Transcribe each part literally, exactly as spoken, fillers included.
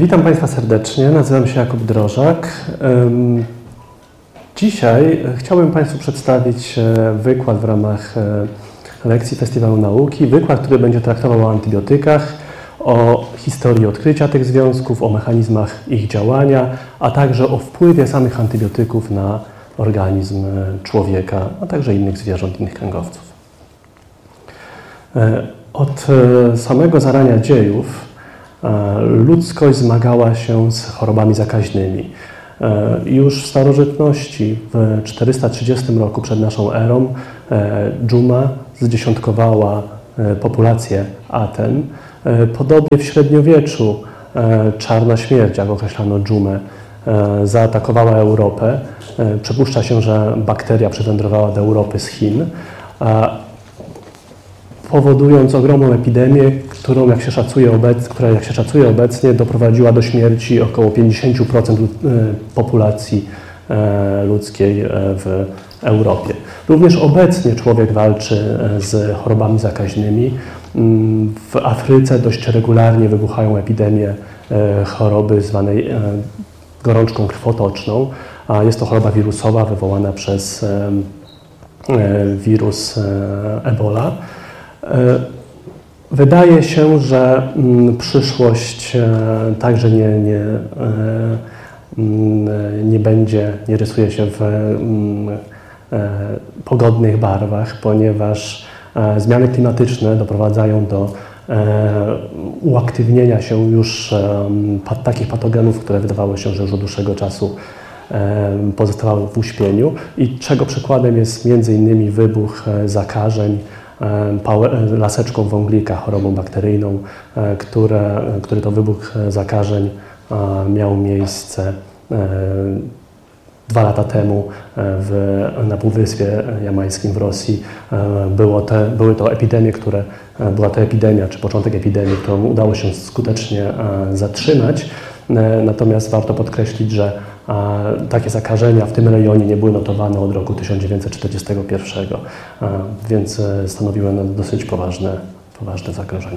Witam Państwa serdecznie, nazywam się Jakub Drożak. Dzisiaj chciałbym Państwu przedstawić wykład w ramach lekcji Festiwalu Nauki. Wykład, który będzie traktował o antybiotykach, o historii odkrycia tych związków, o mechanizmach ich działania, a także o wpływie samych antybiotyków na organizm człowieka, a także innych zwierząt, innych kręgowców. Od samego zarania dziejów ludzkość zmagała się z chorobami zakaźnymi. Już w starożytności, w czterysta trzydziestym roku przed naszą erą, dżuma zdziesiątkowała populację Aten. Podobnie w średniowieczu czarna śmierć, jak określano dżumę, zaatakowała Europę. Przypuszcza się, że bakteria przywędrowała do Europy z Chin, powodując ogromną epidemię, którą, jak się szacuje obec, która, jak się szacuje obecnie, doprowadziła do śmierci około pięćdziesiąt procent populacji ludzkiej w Europie. Również obecnie człowiek walczy z chorobami zakaźnymi. W Afryce dość regularnie wybuchają epidemie choroby zwanej gorączką krwotoczną. Jest to choroba wirusowa wywołana przez wirus Ebola. Wydaje się, że przyszłość także nie, nie, nie będzie, nie rysuje się w pogodnych barwach, ponieważ zmiany klimatyczne doprowadzają do uaktywnienia się już takich patogenów, które wydawało się, że już od dłuższego czasu pozostawały w uśpieniu i czego przykładem jest między innymi wybuch zakażeń laseczką wąglika, chorobą bakteryjną, które, który to wybuch zakażeń miał miejsce dwa lata temu w, na Półwyspie Jamańskim w Rosji. Było te, były to epidemie, które, była to epidemia, czy początek epidemii, którą udało się skutecznie zatrzymać. Natomiast warto podkreślić, że takie zakażenia w tym rejonie nie były notowane od roku tysiąc dziewięćset czterdziestego pierwszego, więc stanowiły one dosyć poważne, poważne zagrożenie.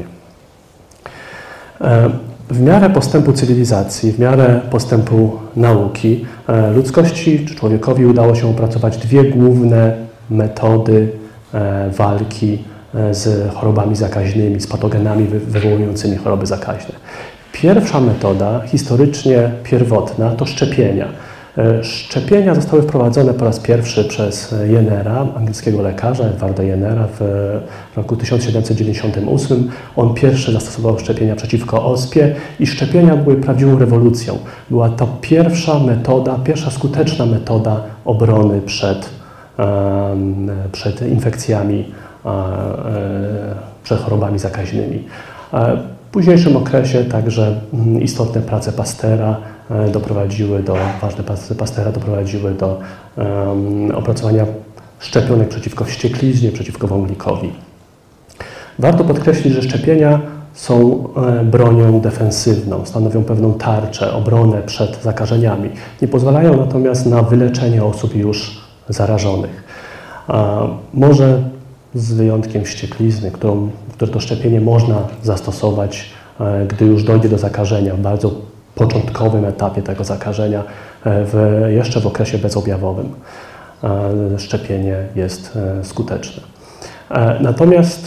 W miarę postępu cywilizacji, w miarę postępu nauki, ludzkości czy człowiekowi udało się opracować dwie główne metody walki z chorobami zakaźnymi, z patogenami wywołującymi choroby zakaźne. Pierwsza metoda, historycznie pierwotna, to szczepienia. Szczepienia zostały wprowadzone po raz pierwszy przez Jennera, angielskiego lekarza, Edwarda Jennera, w roku tysiąc siedemset dziewięćdziesiątym ósmym. On pierwszy zastosował szczepienia przeciwko ospie i szczepienia były prawdziwą rewolucją. Była to pierwsza metoda, pierwsza skuteczna metoda obrony przed, przed infekcjami, przed chorobami zakaźnymi. W późniejszym okresie także istotne prace Pasteura doprowadziły do, ważne prace Pasteura doprowadziły do um, opracowania szczepionek przeciwko wściekliznie, przeciwko wąglikowi. Warto podkreślić, że szczepienia są bronią defensywną, stanowią pewną tarczę, obronę przed zakażeniami. Nie pozwalają natomiast na wyleczenie osób już zarażonych. A może z wyjątkiem wścieklizny, którą, które to szczepienie można zastosować, gdy już dojdzie do zakażenia, w bardzo początkowym etapie tego zakażenia, w, jeszcze w okresie bezobjawowym. Szczepienie jest skuteczne. Natomiast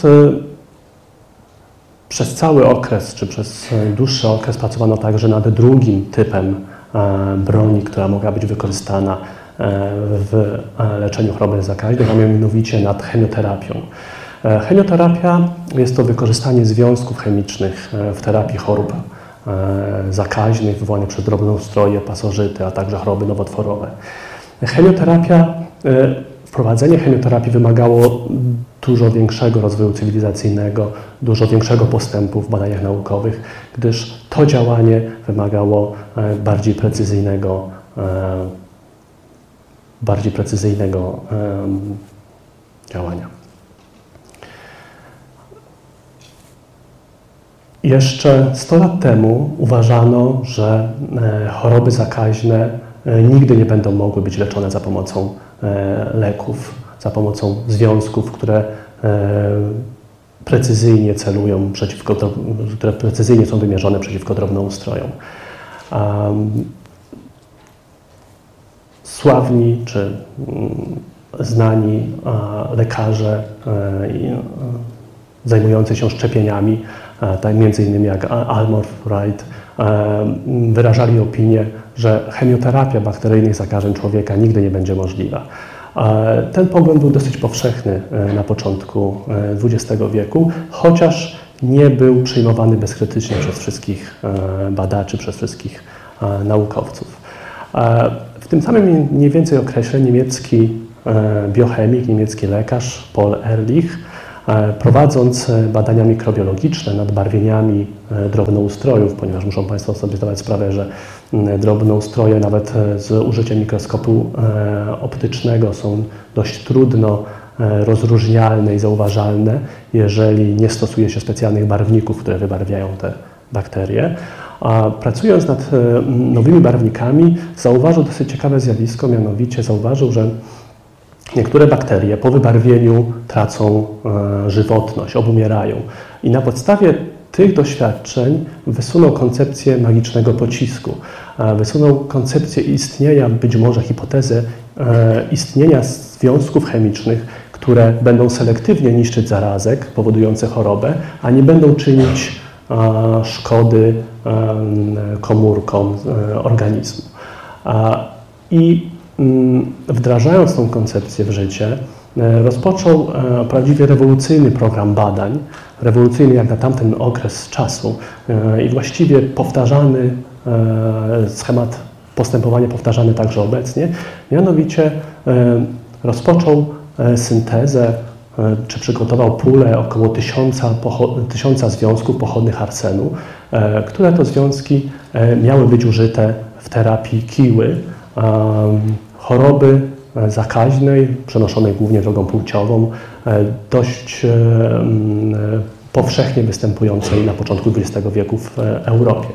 przez cały okres, czy przez dłuższy okres pracowano także nad drugim typem broni, która mogła być wykorzystana w leczeniu choroby zakaźnej, a mianowicie nad chemioterapią. Chemioterapia jest to wykorzystanie związków chemicznych w terapii chorób zakaźnych wywołanych przez drobnoustroje, pasożyty, a także choroby nowotworowe. Chemioterapia, wprowadzenie chemioterapii wymagało dużo większego rozwoju cywilizacyjnego, dużo większego postępu w badaniach naukowych, gdyż to działanie wymagało bardziej precyzyjnego, bardziej precyzyjnego działania. Jeszcze sto lat temu uważano, że choroby zakaźne nigdy nie będą mogły być leczone za pomocą leków, za pomocą związków, które precyzyjnie celują przeciwko, które precyzyjnie są wymierzone przeciwko drobnoustrojom. Sławni czy znani lekarze zajmujący się szczepieniami, tak między innymi jak Almorth Wright, wyrażali opinię, że chemioterapia bakteryjnych zakażeń człowieka nigdy nie będzie możliwa. Ten pogląd był dosyć powszechny na początku dwudziestego wieku, chociaż nie był przyjmowany bezkrytycznie przez wszystkich badaczy, przez wszystkich naukowców. W tym samym mniej więcej okresie niemiecki biochemik, niemiecki lekarz Paul Ehrlich, prowadząc badania mikrobiologiczne nad barwieniami drobnoustrojów, ponieważ muszą Państwo sobie zdawać sprawę, że drobnoustroje nawet z użyciem mikroskopu optycznego są dość trudno rozróżnialne i zauważalne, jeżeli nie stosuje się specjalnych barwników, które wybarwiają te bakterie. A pracując nad nowymi barwnikami, zauważył dosyć ciekawe zjawisko, mianowicie zauważył, że niektóre bakterie po wybarwieniu tracą e, żywotność, obumierają. I na podstawie tych doświadczeń wysunął koncepcję magicznego pocisku. E, wysunął koncepcję istnienia, być może hipotezę e, istnienia związków chemicznych, które będą selektywnie niszczyć zarazek powodujące chorobę, a nie będą czynić e, szkody e, komórkom e, organizmu. E, I wdrażając tą koncepcję w życie, rozpoczął prawdziwie rewolucyjny program badań, rewolucyjny jak na tamten okres czasu i właściwie powtarzany schemat postępowania powtarzany także obecnie, mianowicie rozpoczął syntezę, czy przygotował pulę około tysiąca, tysiąca związków pochodnych arsenu, które to związki miały być użyte w terapii kiły, choroby zakaźnej, przenoszonej głównie drogą płciową, dość powszechnie występującej na początku dwudziestego wieku w Europie.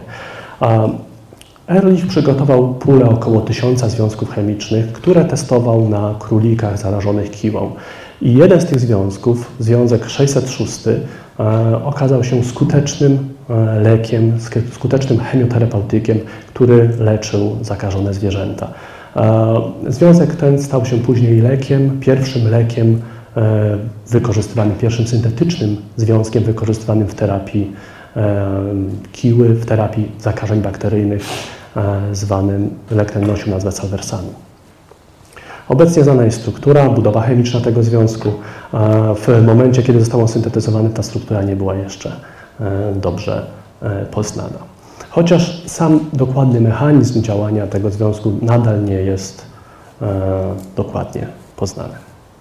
Ehrlich przygotował pulę około tysiąca związków chemicznych, które testował na królikach zarażonych kiłą. I jeden z tych związków, związek sześćset sześć, okazał się skutecznym lekiem, skutecznym chemioterapeutykiem, który leczył zakażone zwierzęta. Związek ten stał się później lekiem, pierwszym lekiem wykorzystywanym, pierwszym syntetycznym związkiem wykorzystywanym w terapii kiły, w terapii zakażeń bakteryjnych, zwanym, lek ten nosił nazwę salversanu. Obecnie znana jest struktura, budowa chemiczna tego związku. W momencie, kiedy został on syntetyzowany, ta struktura nie była jeszcze dobrze poznana. Chociaż sam dokładny mechanizm działania tego związku nadal nie jest dokładnie poznany.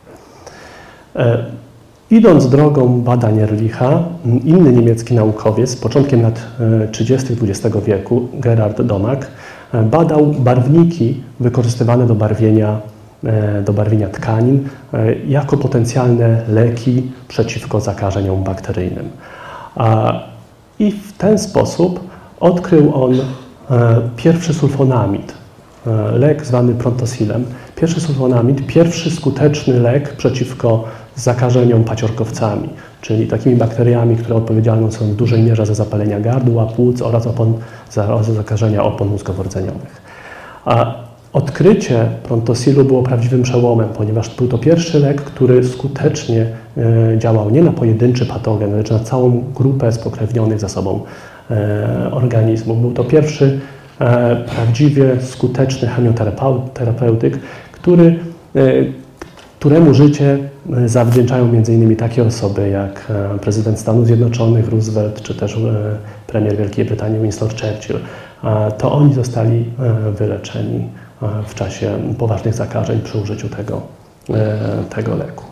Idąc drogą badań Ehrlicha, inny niemiecki naukowiec, początkiem lat trzydziestych dwudziestego wieku, Gerhard Donak, badał barwniki wykorzystywane do barwienia, do barwienia tkanin jako potencjalne leki przeciwko zakażeniom bakteryjnym. I w ten sposób odkrył on pierwszy sulfonamid, lek zwany prontosilem. Pierwszy sulfonamid, pierwszy skuteczny lek przeciwko zakażeniom paciorkowcami, czyli takimi bakteriami, które odpowiedzialne są w dużej mierze za zapalenia gardła, płuc oraz opon, za, za zakażenia opon mózgowo-rdzeniowych. A odkrycie prontosilu było prawdziwym przełomem, ponieważ był to pierwszy lek, który skutecznie e, działał nie na pojedynczy patogen, lecz na całą grupę spokrewnionych ze sobą e, organizmów. Był to pierwszy e, prawdziwie skuteczny chemioterapeutyk, który e, któremu życie zawdzięczają między innymi takie osoby jak prezydent Stanów Zjednoczonych Roosevelt, czy też premier Wielkiej Brytanii Winston Churchill. To oni zostali wyleczeni w czasie poważnych zakażeń przy użyciu tego, tego leku.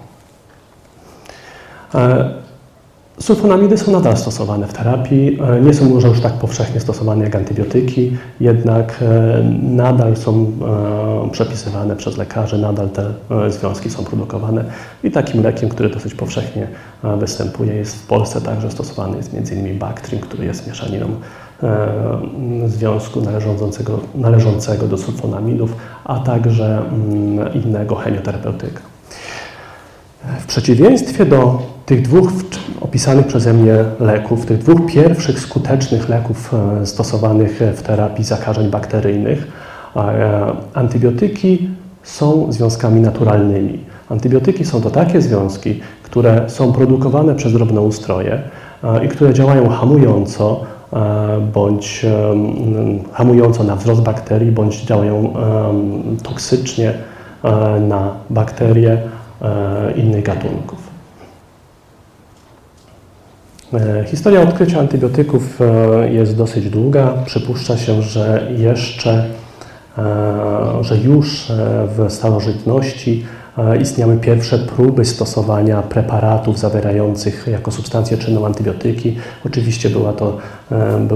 Sulfonamidy są nadal stosowane w terapii, nie są może już tak powszechnie stosowane jak antybiotyki, jednak nadal są przepisywane przez lekarzy, nadal te związki są produkowane i takim lekiem, który dosyć powszechnie występuje, jest w Polsce także stosowany jest między innymi Bactrim, który jest mieszaniną związku należącego, należącego do sulfonamidów, a także innego chemioterapeutyka. W przeciwieństwie do tych dwóch opisanych przeze mnie leków, tych dwóch pierwszych skutecznych leków stosowanych w terapii zakażeń bakteryjnych, antybiotyki są związkami naturalnymi. Antybiotyki są to takie związki, które są produkowane przez drobnoustroje i które działają hamująco, bądź hamująco na wzrost bakterii, bądź działają toksycznie na bakterie innych gatunków. Historia odkrycia antybiotyków jest dosyć długa. Przypuszcza się, że jeszcze, że już w starożytności istniały pierwsze próby stosowania preparatów zawierających jako substancję czynną antybiotyki. Oczywiście była to